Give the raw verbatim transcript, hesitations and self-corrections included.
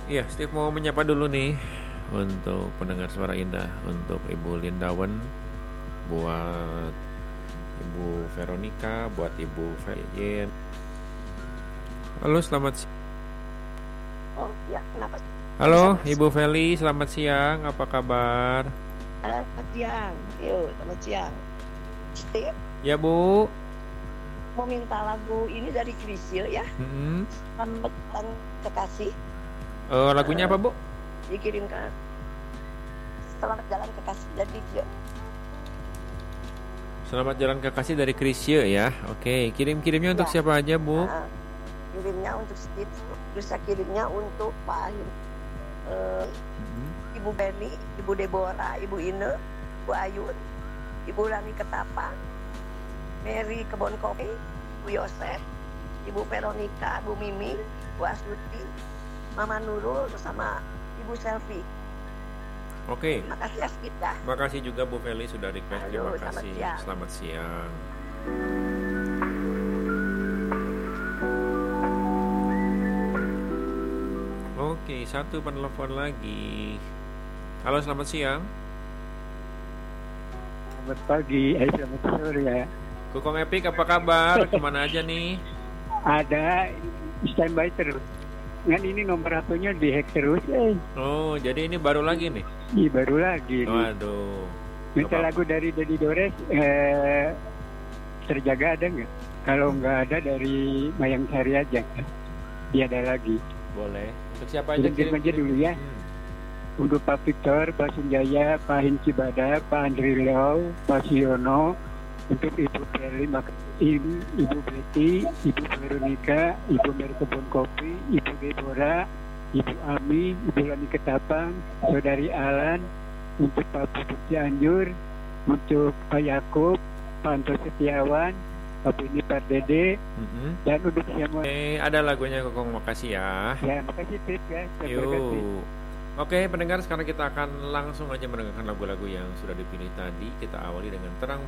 Iya, Steve mau menyapa dulu nih untuk pendengar suara indah, untuk Ibu Lindawan, buat Ibu Veronica, buat Ibu Feyen. Halo, selamat siang. Oh, ya, kenapa? Halo, Ibu Feli, selamat siang. Apa kabar? Selamat siang. Yuk, selamat siang. Steve, Ya, Bu. mau minta lagu ini dari Krisye ya. Hmm. Selamat Jalan Kekasih. Uh, lagunya apa, Bu? Dikirimkan. Selamat Jalan Kekasih dari Krisye. Selamat Jalan Kekasih dari Krisye ya. Oke, kirim-kirimnya untuk Ya. siapa aja, Bu? Nah, kirimnya untuk Steve, terus saya kirimnya untuk Pak Ahim, uh, Hmm. Ibu Beni, Ibu Deborah, Ibu Ine, Bu Ayun, Ibu Rani Ketapang, Mary Kebon Kopi, Bu Yosef, Ibu Veronica, Bu Mimi, Bu Astuti, Mama Nurul, sama Ibu Selvi. Oke. Terima kasih ya, Skip ya. Terima kasih juga Bu Feli sudah request. Halo, Terima selamat kasih. siang. Selamat siang. Oke, satu penelpon lagi. Halo, selamat siang. Selamat pagi, eh selamat sore ya. Kukong Epic, apa kabar? Kemana aja nih? Ada standby terus. Kan ini nomor H P-nya dihack terus, eh. Oh, jadi ini baru lagi nih? Ih, baru lagi. nih. Waduh. Minta Apa- lagu dari Dedi Dores, eh, terjaga ada nggak? Kalau nggak ada dari Mayang Sari aja. Dia ada lagi. Boleh. Untuk siapa aja? Kirim aja dulu ya. Hmm. Untuk Pak Victor, Pak Sunjaya, Pak Hinci Bada, Pak Andri Leo, Pak Siono, untuk Ibu Feli, Ibu, Ibu Betty, Ibu Veronica, Ibu Mary Kebon Kopi, Ibu Deborah, Ibu Ami, Ibu Lani Ketapang, Saudari Alan, untuk Pak Puput Cianjur, untuk Pak Yakub, Pak Anto Setiawan, Pak Bini Pak Dede, Mm-mm. dan untuk semua. Oke, ada lagunya Kokong, makasih ya. Ya, makasih Tip ya. Terima kasih. Yuk. Oke, pendengar, sekarang kita akan langsung aja mendengarkan lagu-lagu yang sudah dipilih tadi. Kita awali dengan Terang